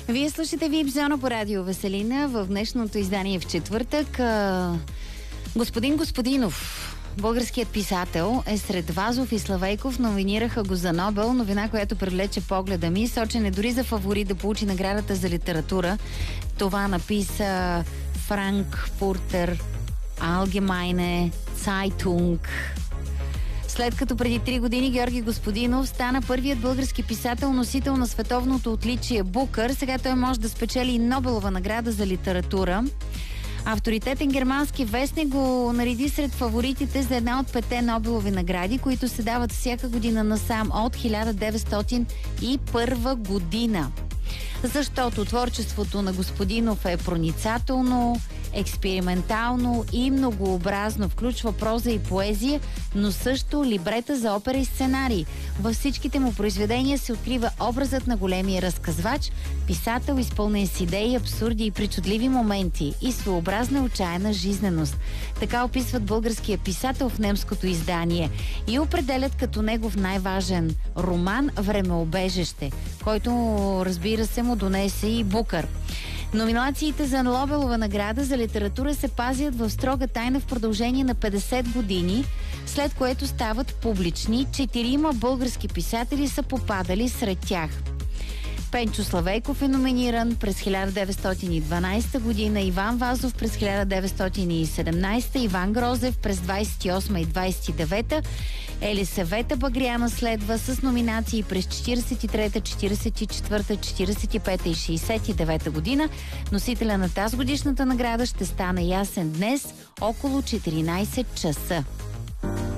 Вие слушате VIP Зона по радио Веселина. В днешното издание в четвъртък господин Господинов, българският писател, е сред Вазов и Славейков. Номинираха го за Нобел. Новина, която привлече погледа ми. Сочен е дори за фаворит да получи наградата за литература. Това написа Frankfurter Allgemeine Zeitung. След като преди 3 години Георги Господинов стана първият български писател, носител на световното отличие Букър, сега той може да спечели и Нобелова награда за литература. Авторитетен германски вестник го нареди сред фаворитите за една от 5 Нобелови награди, които се дават всяка година насам от 1901 година. Защото творчеството на Господинов е проницателно, експериментално и многообразно. Включва проза и поезия, но също либрета за опера и сценарий. Във всичките му произведения се открива образът на големия разказвач, писател, изпълнен с идеи, абсурди и причудливи моменти и своеобразна отчаяна жизненост. Така описват българския писател в немското издание и определят като негов най-важен роман "Времеобежище", който, разбира се, му донесе и Букър. Номинациите за Нобелова награда за литература се пазят в строга тайна в продължение на 50 години, след което стават публични. 4 български писатели са попадали сред тях. Пенчо Славейков е номиниран през 1912 година, Иван Вазов през 1917, Иван Грозев през 28 и 29, Елисавета Багряна следва с номинации през 43-та, 44-та, 45-та и 69-та година. Носителя на тази годишната награда ще стане ясен днес около 14 часа.